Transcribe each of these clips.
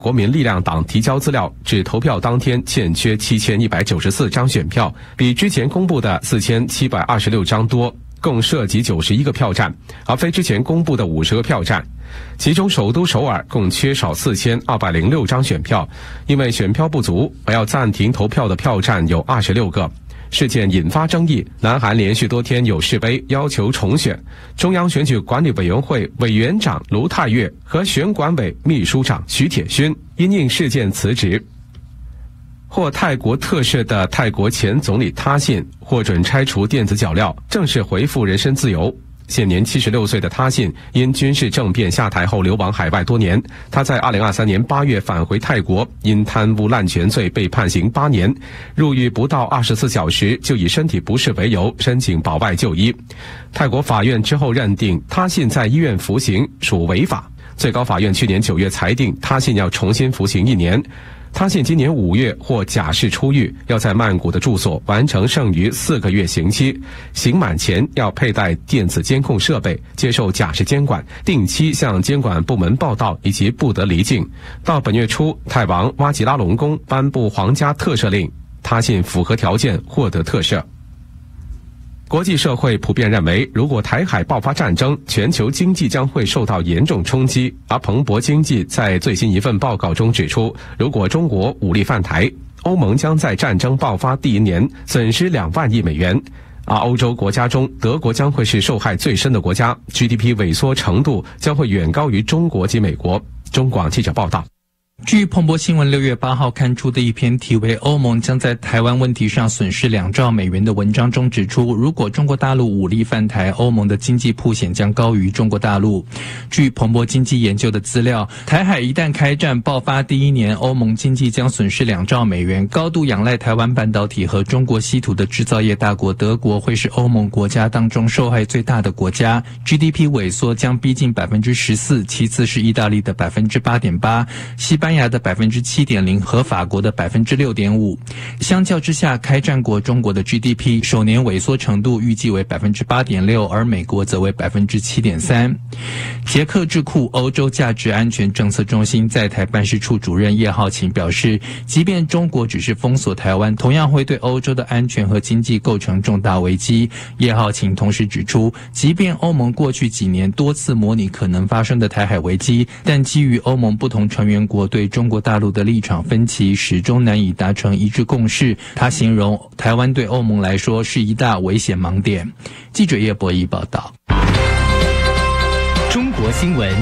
国民力量党提交资料，指投票当天欠缺7194张选票，比之前公布的4726张多，共涉及91个票站，而非之前公布的50个票站。其中首都首尔共缺少4206张选票，因为选票不足而要暂停投票的票站有26个。事件引发争议，南韩连续多天有示威要求重选，中央选举管理委员会委员长卢泰岳和选管委秘书长徐铁勋因应事件辞职。获泰国特赦的泰国前总理他信获准拆除电子脚镣，正式恢复人身自由。现年76岁的他信因军事政变下台后流亡海外多年，他在2023年8月返回泰国，因贪污滥权罪被判刑8年，入狱不到24小时就以身体不适为由申请保外就医。泰国法院之后认定他信在医院服刑属违法，最高法院去年9月裁定他信要重新服刑1年。他信今年5月获假释出狱，要在曼谷的住所完成剩余4个月刑期，刑满前要佩戴电子监控设备，接受假释监管，定期向监管部门报到，以及不得离境。到本月初，泰王哇吉拉隆功颁布皇家特赦令，他信符合条件获得特赦。国际社会普遍认为，如果台海爆发战争，全球经济将会受到严重冲击。而彭博经济在最新一份报告中指出，如果中国武力犯台，欧盟将在战争爆发第1年损失2万亿美元。而欧洲国家中，德国将会是受害最深的国家， GDP 萎缩程度将会远高于中国及美国。中广记者报道。 据彭博新闻6月8号刊出的一篇题为《欧盟将在台湾问题上损失2兆美元》的文章中指出，如果中国大陆武力犯台，欧盟的经济曝险将高于中国大陆。据彭博经济研究的资料，台海一旦开战爆发第1年，欧盟经济将损失2兆美元。高度仰赖台湾半导体和中国稀土的制造业大国德国会是欧盟国家当中受害最大的国家， GDP 萎缩将逼近 14%， 其次是意大利的 8.8%， 西班牙的 7.0% 和法国的 6.5%。 相较之下，开战国中国的 GDP 首年萎缩程度预计为 8.6%， 而美国则为 7.3%。 捷克智库欧洲价值安全政策中心在台办事处主任叶浩勤表示，即便中国只是封锁台湾，同样会对欧洲的安全和经济构成重大危机。叶浩勤同时指出，即便欧盟过去几年多次模拟可能发生的台海危机，但基于欧盟不同成员国对中国大陆的立场分歧，始终难以达成一致共识。他形容台湾对欧盟来说是一大危险盲点。记者叶博仪报道。 中国新闻。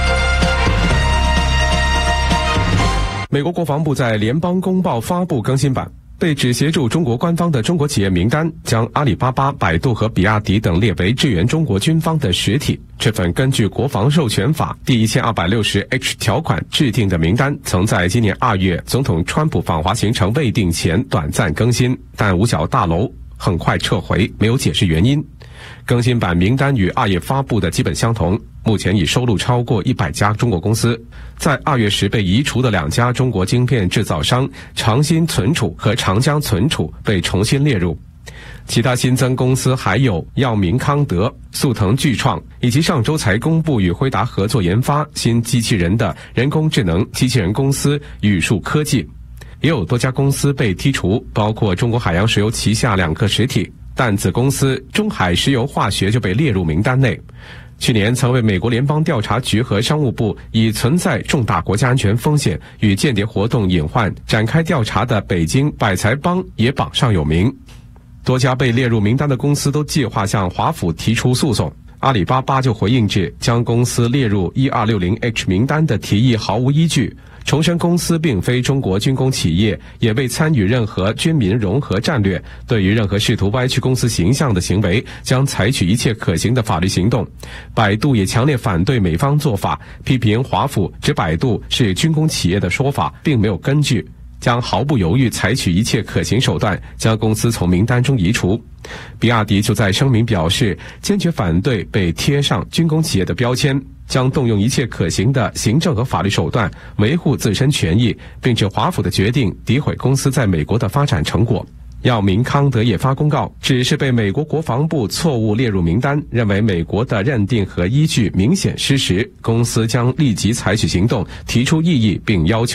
美国国防部在联邦公报发布更新版，被指协助中国官方的中国企业名单将阿里巴巴、百度和比亚迪等列为支援中国军方的实体。这份根据国防授权法第1260H 条款制定的名单，曾在今年2月总统川普访华行程未定前短暂更新，但五角大楼很快撤回，没有解释原因。更新版名单与2月发布的基本相同，目前已收录超过100家中国公司。在2月时被移除的2家中国晶片制造商长鑫存储和长江存储被重新列入。其他新增公司还有药明康德、速腾巨创，以及上周才公布与辉达合作研发新机器人的人工智能机器人公司宇树科技。也有多家公司被剔除，包括中国海洋石油旗下2个实体，但子公司中海石油化学就被列入名单内。去年曾为美国联邦调查局和商务部以存在重大国家安全风险与间谍活动隐患展开调查的北京百财帮也榜上有名。多家被列入名单的公司都计划向华府提出诉讼。阿里巴巴就回应指将公司列入1260H 名单的提议毫无依据，重申公司并非中国军工企业，也未参与任何军民融合战略，对于任何试图歪曲公司形象的行为将采取一切可行的法律行动。百度也强烈反对美方做法，批评华府指百度是军工企业的说法并没有根据，将毫不犹豫采取一切可行手段将公司从名单中移除。比亚迪就在声明表示，坚决反对被贴上军工企业的标签，将动用一切可行的行政和法律手段维护自身权益，并指华府的决定诋毁公司在美国的发展成果。药明康德也发公告，只是被美国国防部错误列入名单，认为美国的认定和依据明显失实，公司将立即采取行动，提出异议并要求